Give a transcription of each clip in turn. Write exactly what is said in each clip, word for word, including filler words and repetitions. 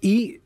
Y,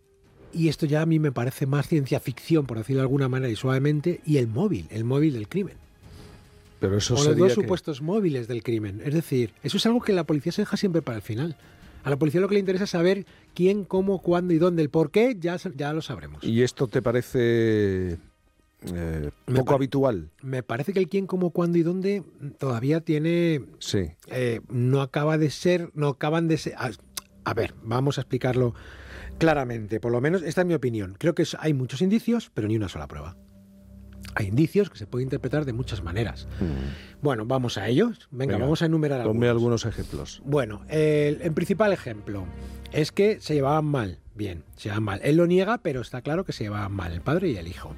y esto ya a mí me parece más ciencia ficción, por decirlo de alguna manera y suavemente, y el móvil, el móvil del crimen. Pero eso o los sería dos que... supuestos móviles del crimen. Es decir, eso es algo que la policía se deja siempre para el final. A la policía lo que le interesa es saber quién, cómo, cuándo y dónde. El por qué ya, ya lo sabremos. ¿Y esto te parece eh, poco pare- habitual? Me parece que el quién, cómo, cuándo y dónde todavía tiene... Sí. Eh, no acaba de ser... No acaban de ser... A, a ver, vamos a explicarlo claramente. Por lo menos, esta es mi opinión. Creo que es- hay muchos indicios, pero ni una sola prueba. Hay indicios que se pueden interpretar de muchas maneras. Mm. Bueno, vamos a ellos. Venga, Venga, vamos a enumerar Ponme algunos. algunos ejemplos. Bueno, el, el principal ejemplo es que se llevaban mal. Bien, se llevaban mal. Él lo niega, pero está claro que se llevaban mal, el padre y el hijo.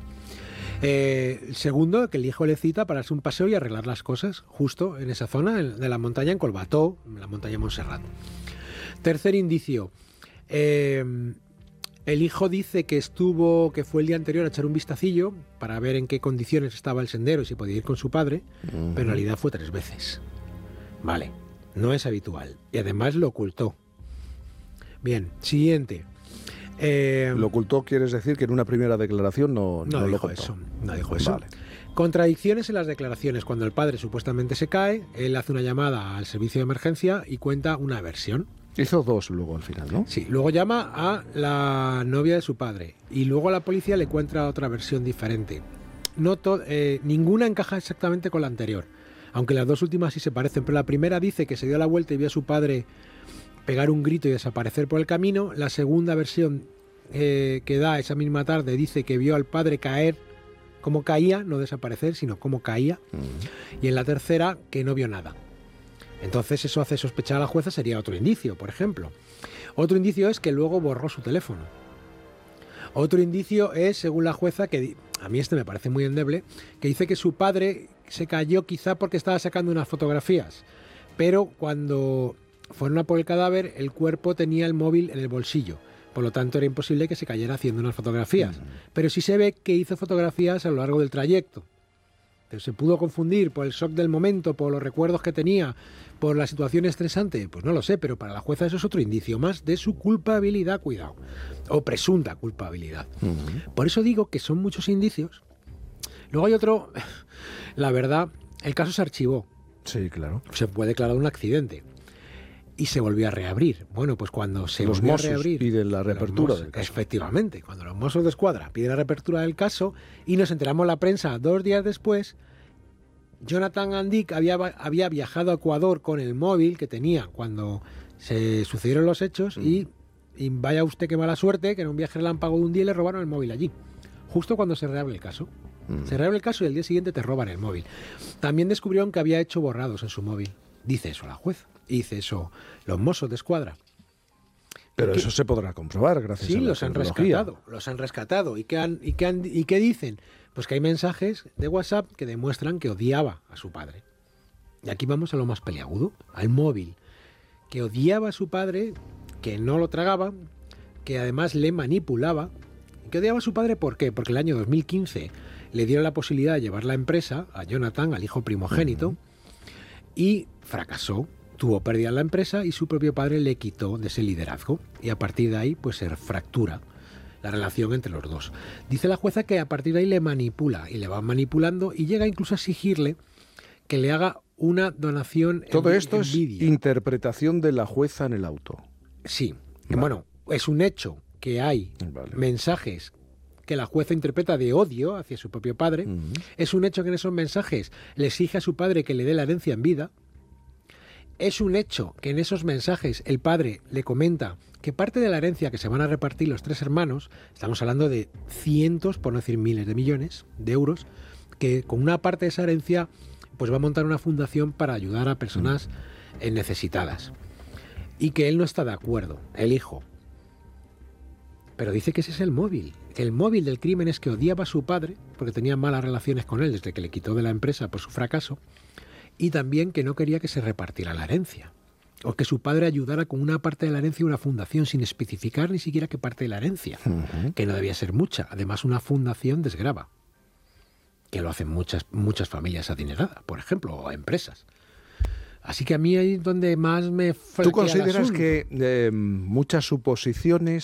Eh, el segundo, que el hijo le cita para darse un paseo y arreglar las cosas justo en esa zona en- de la montaña, en Colbató, en la montaña de Montserrat. Tercer indicio. Eh, el hijo dice que estuvo, que fue el día anterior a echar un vistacillo para ver en qué condiciones estaba el sendero y si podía ir con su padre, Uh-huh. pero en realidad fue tres veces. Vale, no es habitual. Y además lo ocultó. Bien, siguiente. Eh, Lo ocultó, quieres decir que en una primera declaración no, no, no lo dijo contó. eso. No dijo eso. Vale. Contradicciones en las declaraciones. Cuando el padre supuestamente se cae, él hace una llamada al servicio de emergencia y cuenta una versión. Hizo dos luego al final, ¿no? Sí, luego llama a la novia de su padre y luego a la policía le encuentra otra versión diferente. No to- eh, ninguna encaja exactamente con la anterior, aunque las dos últimas sí se parecen, pero la primera dice que se dio la vuelta y vio a su padre pegar un grito y desaparecer por el camino. La segunda versión eh, que da esa misma tarde dice que vio al padre caer, como caía, no desaparecer, sino como caía. Mm. Y en la tercera, que no vio nada. Entonces eso hace sospechar a la jueza, sería otro indicio, por ejemplo. Otro indicio es que luego borró su teléfono. Otro indicio es, según la jueza, que di- a mí este me parece muy endeble, que dice que su padre se cayó quizá porque estaba sacando unas fotografías, pero cuando fueron a por el cadáver, el cuerpo tenía el móvil en el bolsillo. Por lo tanto, era imposible que se cayera haciendo unas fotografías. Pero sí se ve que hizo fotografías a lo largo del trayecto. Pero se pudo confundir por el shock del momento, por los recuerdos que tenía, por la situación estresante. Pues no lo sé, pero para la jueza eso es otro indicio más de su culpabilidad, cuidado. O presunta culpabilidad. Mm. Por eso digo que son muchos indicios. Luego hay otro, la verdad, el caso se archivó. Sí, claro. Se fue declarado un accidente. Y se volvió a reabrir. Bueno, pues cuando se Los volvió Mossos a reabrir... piden la los reapertura Mossos, del caso. Efectivamente, cuando los Mossos de Escuadra piden la reapertura del caso y nos enteramos la prensa dos días después, Jonathan Andic había, había viajado a Ecuador con el móvil que tenía cuando se sucedieron los hechos y, y vaya usted qué mala suerte, que en un viaje relámpago de un día le robaron el móvil allí. Justo cuando se reabre el caso. Mm. Se reabre el caso y el día siguiente te roban el móvil. También descubrieron que había hecho borrados en su móvil. Dice eso la juez. Dice eso los Mossos de Escuadra. Pero ¿Qué? eso se podrá comprobar gracias Sí, a la los han tecnología. rescatado. Los han rescatado. ¿Y qué, han, y, qué han- ¿Y qué dicen? Pues que hay mensajes de WhatsApp que demuestran que odiaba a su padre. Y aquí vamos a lo más peliagudo, al móvil. Que odiaba a su padre, que no lo tragaba, que además le manipulaba. Que odiaba a su padre, ¿por qué? Porque el año dos mil quince le dieron la posibilidad de llevar la empresa a Jonathan, al hijo primogénito, uh-huh. y fracasó. Tuvo pérdida en la empresa y su propio padre le quitó de ese liderazgo. Y a partir de ahí, pues se fractura la relación entre los dos. Dice la jueza que a partir de ahí le manipula y le va manipulando y llega incluso a exigirle que le haga una donación. Todo en, esto en es vídeo. Interpretación de la jueza en el auto. Sí. Vale. Bueno, es un hecho que hay Vale. mensajes que la jueza interpreta de odio hacia su propio padre. Uh-huh. Es un hecho que en esos mensajes le exige a su padre que le dé la herencia en vida. Es un hecho que en esos mensajes el padre le comenta que parte de la herencia que se van a repartir los tres hermanos, estamos hablando de cientos, por no decir miles de millones de euros, que con una parte de esa herencia pues va a montar una fundación para ayudar a personas eh, necesitadas. Y que él no está de acuerdo, el hijo. Pero dice que ese es el móvil. El móvil del crimen es que odiaba a su padre, porque tenía malas relaciones con él desde que le quitó de la empresa por su fracaso, y también que no quería que se repartiera la herencia, o que su padre ayudara con una parte de la herencia a una fundación sin especificar ni siquiera qué parte de la herencia, Uh-huh. que no debía ser mucha. Además, una fundación desgrava, que lo hacen muchas, muchas familias adineradas, por ejemplo, o empresas. Así que a mí ahí es donde más me flaquea ¿Tú consideras el asunto. que eh, muchas suposiciones